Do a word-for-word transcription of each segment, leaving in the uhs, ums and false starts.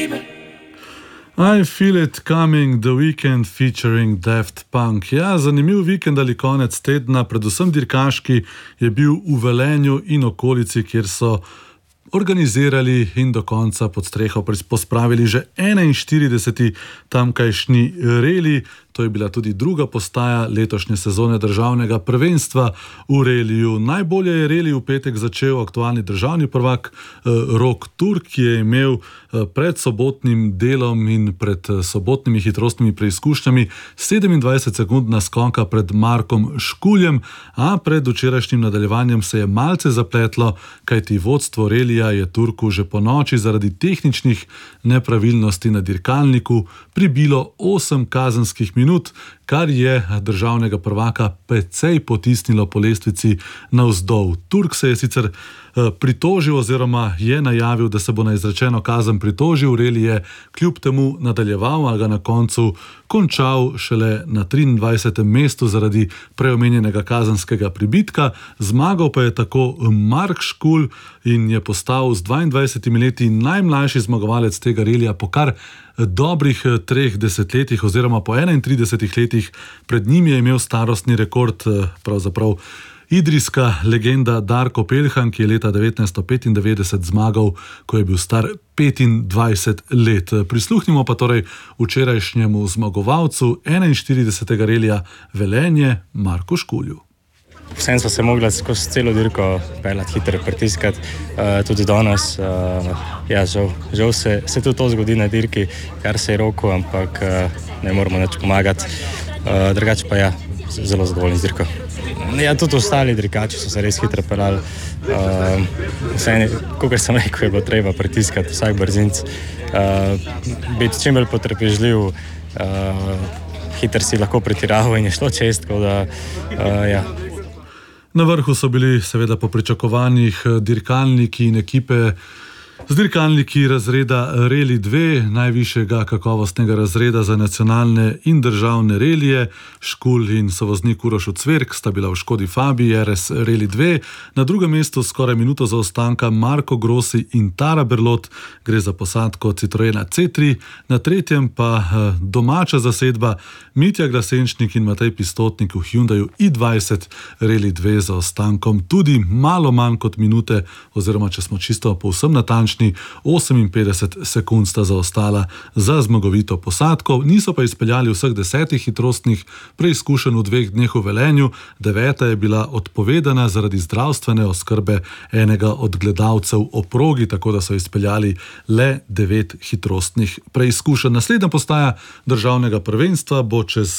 I Feel It Coming, The Weekend featuring Daft Punk. Ja, zanimiv vikend ali konec tedna, predvsem dirkaški, je bil v Velenju in okolici, kjer so organizirali in do konca pod streho pospravili že enainštirideseti tamkajšnji reli. To je bila tudi druga postaja letošnje sezone državnega prvenstva v reliju. Najbolje je reli v petek začel aktualni državni prvak Rok Turk, ki je imel pred sobotnim delom in pred sobotnimi hitrostnimi preizkušnjami sedemindvajset sekund naskoka pred Markom Škuljem, a pred včerajšnjim nadaljevanjem se je malce zapletlo, kajti vodstvo relija je Turku že po noči zaradi tehničnih nepravilnosti na dirkalniku pribilo osem kazenskih minut. minut, kar je državnega prvaka precej potisnilo po lestvici navzdol. Turk se je sicer pritožil oziroma je najavil, da se bo na izrečeno kazen pritožil. Reli je kljub temu nadaljeval, a ga na koncu končal šele na triindvajsetem mestu zaradi preomenjenega kazenskega pribitka. Zmagal pa je tako Mark Škulj in je postal z dvaindvajsetimi leti najmlajši zmagovalec tega relija po kar dobrih treh desetletjih oziroma po enaintridesetih letih. Pred njim je imel starostni rekord pravzaprav idrijska legenda Darko Peljhan, ki je leta devetnajststo petindevetdeset zmagal, ko je bil star petindvajset let. Prisluhnimo pa torej včerajšnjemu zmagovalcu enainštiridesetega relija Velenje, Marku Škulju. Vsem smo se mogli skozi celo dirko peljati, hitro pritiskati, uh, tudi danes. Uh, ja, žal, žal se, se tudi to zgodi na dirki, kar se je roko, ampak uh, ne moramo nič pomagati. Uh, drugače pa ja, zelo zadovoljni z dirko. Ja, tudi ostali dirkači so se res hitro peljali. Uh, vse, kakor sem rekel, je bilo treba pritiskati vsak brzinc, uh, biti čim bolj potrpežljiv, uh, hitro si lahko pretiraval in je šlo čez, tako da uh, ja. Na vrhu so bili seveda po pričakovanjih dirkalniki in ekipe z dirkalniki razreda Reli dve, najvišjega kakovostnega razreda za nacionalne in državne relije. Škulj in sovoznik Uroš Cverk sta bila v Škodi Fabii R S Reli dve. Na drugem mestu skoraj minuto zaostanka Marko Grossi in Tara Berlot, gre za posadko Citroena C tri. Na tretjem pa domača zasedba Mitja Glasenčnik in Matej Pistotnik v Hyundaiu i dvajset Reli dve za ostankom tudi malo manj kot minute, oziroma če smo čisto povsem natančni, oseminpetdeset sekund sta zaostala za zmagovito posadko. Niso pa izpeljali vseh desetih hitrostnih preizkušenj v dveh dneh v Velenju. Deveta je bila odpovedana zaradi zdravstvene oskrbe enega od gledalcev o progi, tako da so izpeljali le devet hitrostnih preizkušenj. Naslednja postaja državnega prvenstva bo čez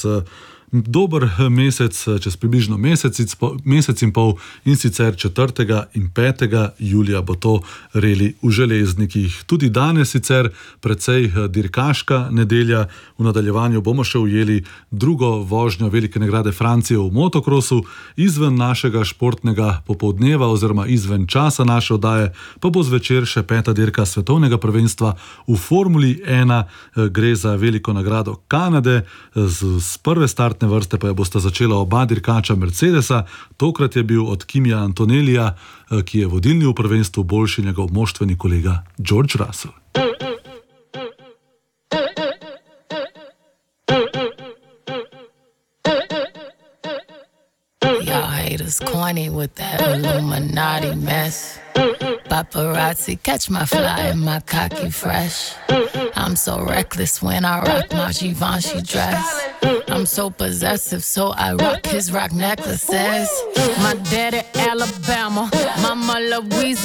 dober mesec, čez približno mesec, mesec in pol, in sicer četrtega in petega julija bo to reli v Železnikih. Tudi danes sicer precej dirkaška nedelja. V nadaljevanju bomo še ujeli drugo vožnjo velike nagrade Francije v motokrosu. Izven našega športnega popoldneva oziroma izven časa naše oddaje pa bo zvečer še peta dirka svetovnega prvenstva v Formuli ena. Gre za veliko nagrado Kanade. Z, z prve start vrste pa je bosta začela oba dirkača Mercedesa. Tokrat je bil od Kimija Antonellija, ki je vodilni v prvenstvu, boljši njegov moštveni kolega George Russell. Y'all haters corny with that Illuminati mess. Paparazzi catch my fly and my cocky fresh. I'm so reckless when I rock my Givenchy dress. I'm so possessive, so I rock his rock necklaces. My daddy Alabama, mama Louisiana.